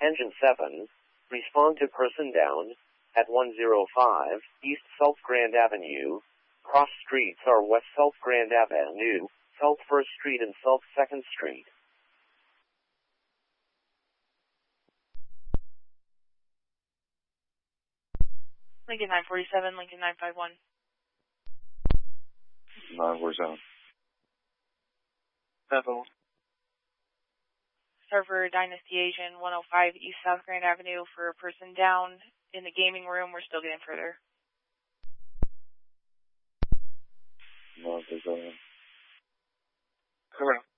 Engine 7, respond to person down at 105 East South Grand Avenue. Cross streets are West South Grand Avenue, South 1st Street and South 2nd Street. Lincoln 947, Lincoln 951. 947. Several. Server Dynasty Asian 105 East South Grand Avenue for a person down in the gaming room. We're still getting further. 947. Correct.